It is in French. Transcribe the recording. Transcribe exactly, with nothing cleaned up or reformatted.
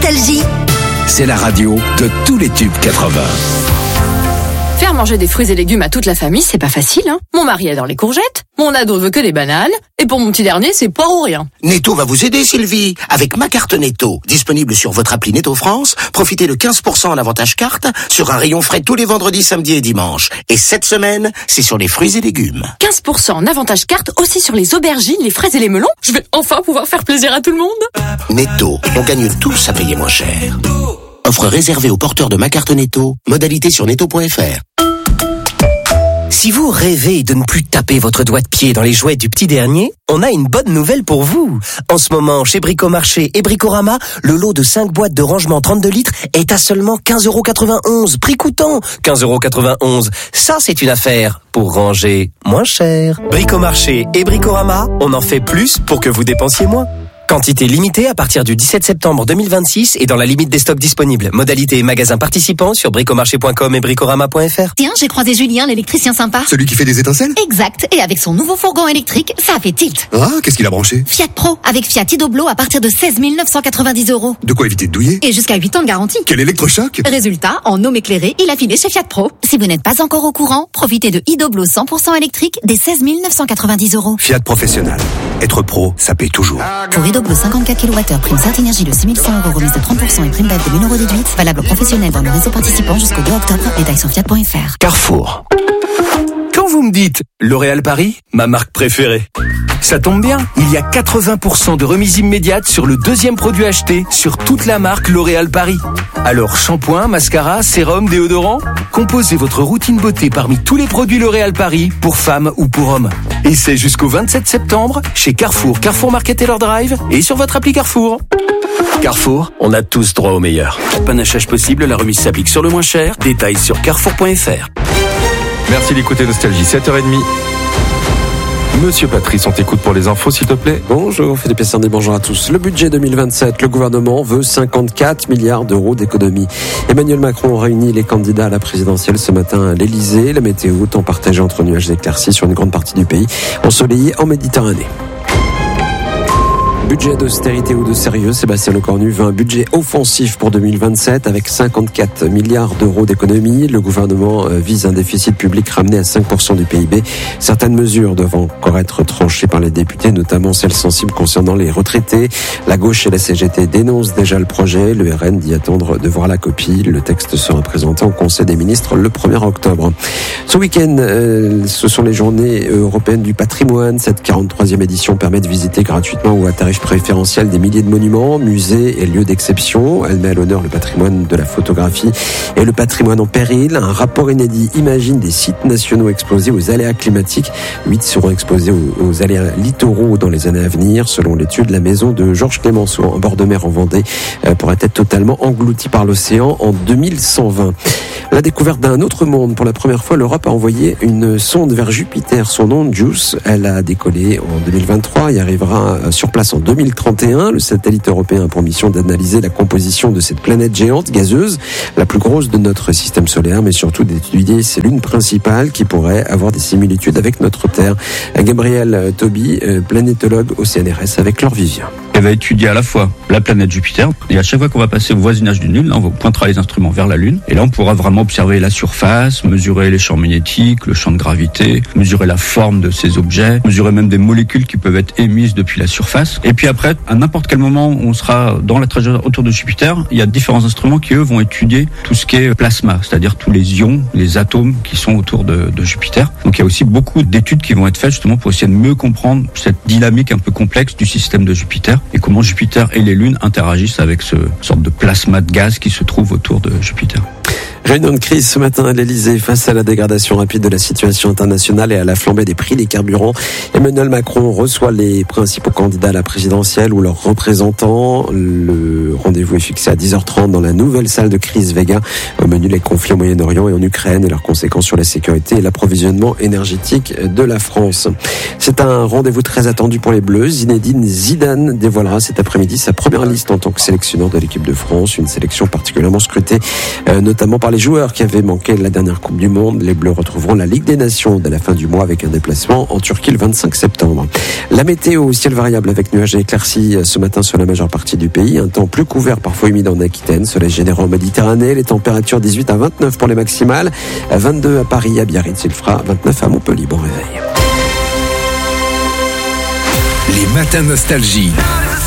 Nostalgie. C'est la radio de tous les tubes quatre-vingts. Faire manger des fruits et légumes à toute la famille, c'est pas facile, hein. Mon mari adore les courgettes, mon ado veut que des bananes, et pour mon petit dernier, c'est poire ou rien. Netto va vous aider, Sylvie, avec ma carte Netto. Disponible sur votre appli Netto France, profitez de quinze pour cent en avantage carte sur un rayon frais tous les vendredis, samedis et dimanches. Et cette semaine, c'est sur les fruits et légumes. quinze pour cent en avantage carte aussi sur les aubergines, les fraises et les melons. Je vais enfin pouvoir faire plaisir à tout le monde. Netto, on gagne tous à payer moins cher. Offre réservée aux porteurs de ma carte Netto. Modalité sur netto point f r. Si vous rêvez de ne plus taper votre doigt de pied dans les jouets du petit dernier, on a une bonne nouvelle pour vous. En ce moment, chez Bricomarché et Bricorama, le lot de cinq boîtes de rangement trente-deux litres est à seulement quinze euros quatre-vingt-onze. Prix coûtant quinze euros quatre-vingt-onze. Ça, c'est une affaire pour ranger moins cher. Bricomarché et Bricorama, on en fait plus pour que vous dépensiez moins. Quantité limitée à partir du dix-sept septembre deux mille vingt-six et dans la limite des stocks disponibles. Modalité et magasins participants sur bricomarché point com et bricorama point f r. Tiens, j'ai croisé Julien, l'électricien sympa. Celui qui fait des étincelles ? Exact. Et avec son nouveau fourgon électrique, ça fait tilt. Ah, qu'est-ce qu'il a branché ? Fiat Pro, avec Fiat Idoblo à partir de seize mille neuf cent quatre-vingt-dix euros. De quoi éviter de douiller ? Et jusqu'à huit ans de garantie. Quel électrochoc ? Résultat, en homme éclairé, il a filé chez Fiat Pro. Si vous n'êtes pas encore au courant, profitez de Idoblo cent pour cent électrique des seize mille neuf cent quatre-vingt-dix euros. Fiat Professionnel. Être pro, ça paye toujours. Pour Idoblo cinquante-quatre kilowattheures, prime Synergie de six mille cent euros, remise de trente pour cent et prime B E P de mille euros déduite. Valable professionnel dans le réseau participant jusqu'au deux octobre. Détails sur fiat point f r. Carrefour. Quand vous me dites L'Oréal Paris, ma marque préférée, ça tombe bien, il y a quatre-vingts pour cent de remise immédiate sur le deuxième produit acheté sur toute la marque L'Oréal Paris. Alors shampoing, mascara, sérum, déodorant, composez votre routine beauté parmi tous les produits L'Oréal Paris pour femmes ou pour hommes. Et c'est jusqu'au vingt-sept septembre chez Carrefour, Carrefour Market Taylor Drive et sur votre appli Carrefour. Carrefour, on a tous droit au meilleur. Panachage possible, la remise s'applique sur le moins cher. Détails sur carrefour point f r. Merci d'écouter Nostalgie, sept heures trente. Monsieur Patrice, on t'écoute pour les infos, s'il te plaît. Bonjour Philippe Essardi, bonjour à tous. Le budget deux mille vingt-sept, le gouvernement veut cinquante-quatre milliards d'euros d'économies. Emmanuel Macron réunit les candidats à la présidentielle ce matin à l'Elysée. La météo, temps partagé entre nuages éclaircis sur une grande partie du pays, ensoleillé en Méditerranée. Budget d'austérité ou de sérieux, Sébastien Lecornu veut un budget offensif pour deux mille vingt-sept avec cinquante-quatre milliards d'euros d'économies. Le gouvernement vise un déficit public ramené à cinq pour cent du P I B. Certaines mesures doivent encore être tranchées par les députés, notamment celles sensibles concernant les retraités. La gauche et la C G T dénoncent déjà le projet. Le R N dit attendre de voir la copie. Le texte sera présenté au Conseil des ministres le premier octobre. Ce week-end, euh, ce sont les journées européennes du patrimoine. Cette quarante-troisième édition permet de visiter gratuitement ou à tarif préférentiel des milliers de monuments, musées et lieux d'exception. Elle met à l'honneur le patrimoine de la photographie et le patrimoine en péril. Un rapport inédit imagine des sites nationaux exposés aux aléas climatiques. Huit seront exposés aux, aux aléas littoraux dans les années à venir. Selon l'étude, la maison de Georges Clémenceau en bord de mer en Vendée pourrait être totalement engloutie par l'océan en deux mille cent vingt. La découverte d'un autre monde. Pour la première fois, l'Europe a envoyé une sonde vers Jupiter. Son nom, JUICE. Elle a décollé en deux mille vingt-trois et arrivera sur place en deux mille trente et un. Le satellite européen a pour mission d'analyser la composition de cette planète géante gazeuse, la plus grosse de notre système solaire, mais surtout d'étudier ses lunes principales qui pourraient avoir des similitudes avec notre Terre. Gabriel Toby, planétologue au C N R S avec Laure Vivien. Elle va étudier à la fois la planète Jupiter, et à chaque fois qu'on va passer au voisinage d'une Lune, là, on pointera les instruments vers la Lune, et là on pourra vraiment observer la surface, mesurer les champs magnétiques, le champ de gravité, mesurer la forme de ces objets, mesurer même des molécules qui peuvent être émises depuis la surface. Et puis après, à n'importe quel moment où on sera dans la trajectoire autour de Jupiter, il y a différents instruments qui eux vont étudier tout ce qui est plasma, c'est-à-dire tous les ions, les atomes qui sont autour de, de Jupiter. Donc il y a aussi beaucoup d'études qui vont être faites justement pour essayer de mieux comprendre cette dynamique un peu complexe du système de Jupiter et comment Jupiter et les lunes interagissent avec ce sorte de plasma de gaz qui se trouve autour de Jupiter. Réunion de crise ce matin à l'Elysée face à la dégradation rapide de la situation internationale et à la flambée des prix des carburants. Emmanuel Macron reçoit les principaux candidats à la présidentielle ou leurs représentants. Le rendez-vous est fixé à dix heures trente dans la nouvelle salle de crise Vega. Au menu, les conflits au Moyen-Orient et en Ukraine et leurs conséquences sur la sécurité et l'approvisionnement énergétique de la France. C'est un rendez-vous très attendu pour les Bleus. Zinedine Zidane dévoilera cet après-midi sa première liste en tant que sélectionneur de l'équipe de France. Une sélection particulièrement scrutée, euh, notamment par par les joueurs qui avaient manqué la dernière Coupe du Monde. Les Bleus retrouveront la Ligue des Nations dès la fin du mois avec un déplacement en Turquie le vingt-cinq septembre. La météo, ciel variable avec nuages et éclaircies ce matin sur la majeure partie du pays. Un temps plus couvert, parfois humide en Aquitaine, soleil généreux en Méditerranée. Les températures dix-huit à vingt-neuf pour les maximales, vingt-deux à Paris, à Biarritz, il fera vingt-neuf à Montpellier. Bon réveil. Les matins nostalgie.